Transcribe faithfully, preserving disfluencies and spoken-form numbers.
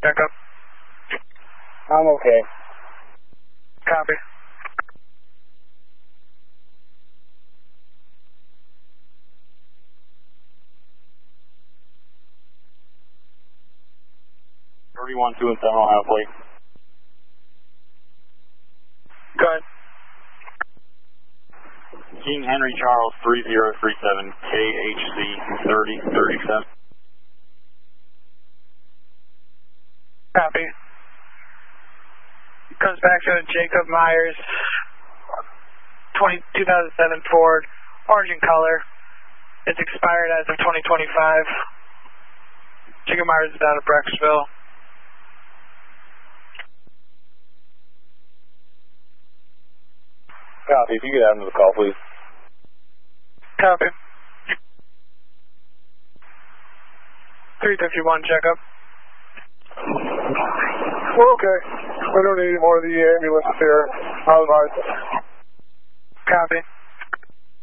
Checkup. I'm okay. Copy. thirty-one two and seven Ohio Plate. Go ahead. King Henry Charles three zero three seven K H C thirty thirty-seven. Copy. Comes back to a Jacob Myers twenty, two thousand seven Ford, orange in color. It's expired as of twenty twenty-five. Jacob Myers is out of Brecksville. Copy. If you could add him to the call, please. Copy. three fifty-one checkup. We're okay. We don't need any more of the ambulance here. I'll advise. Copy.